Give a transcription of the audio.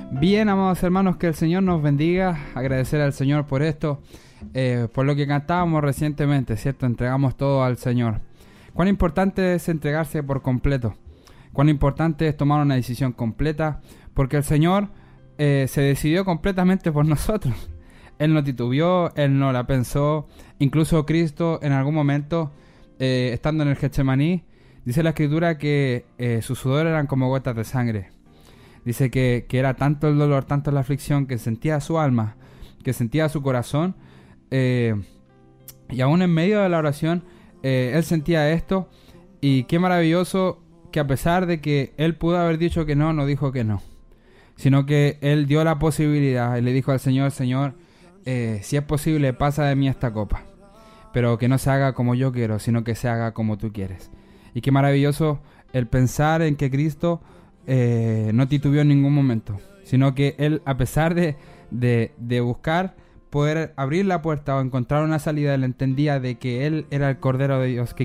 Bien, amados hermanos, que el Señor nos bendiga. Agradecer al Señor por esto, por lo que cantábamos recientemente, ¿cierto? Entregamos todo al Señor. Cuán importante es entregarse por completo. Cuán importante es tomar una decisión completa, porque el Señor se decidió completamente por nosotros. Él no titubeó, Él no la pensó. Incluso Cristo en algún momento, estando en el Getsemaní, dice la Escritura que sus sudor eran como gotas de sangre. Dice que era tanto el dolor, tanto la aflicción que sentía su alma, que sentía su corazón. Y aún en medio de la oración, él sentía esto. Y qué maravilloso que a pesar de que él pudo haber dicho que no, no dijo que no. Sino que él dio la posibilidad y le dijo al Señor, Señor, si es posible, pasa de mí esta copa. Pero que no se haga como yo quiero, sino que se haga como tú quieres. Y qué maravilloso el pensar en que Cristo no titubeó en ningún momento, sino que él, a pesar de buscar poder abrir la puerta o encontrar una salida, él entendía de que él era el Cordero de Dios que